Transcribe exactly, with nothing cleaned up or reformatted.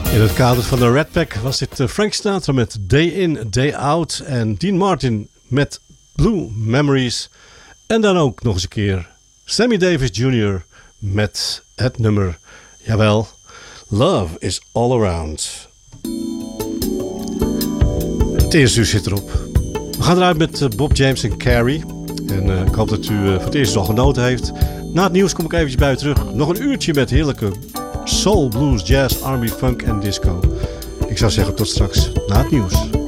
In het kader van de Red Pack was dit Frank Sinatra met Day In, Day Out en Dean Martin met Blue Memories. En dan ook nog eens een keer Sammy Davis junior met het nummer, jawel, Love is All Around. Het eerste uur zit erop. We gaan eruit met Bob James en Carrie. En uh, ik hoop dat u uh, voor het eerst al genoten heeft. Na het nieuws kom ik eventjes bij u terug. Nog een uurtje met heerlijke soul, blues, jazz, R en B, funk en disco. Ik zou zeggen tot straks na het nieuws.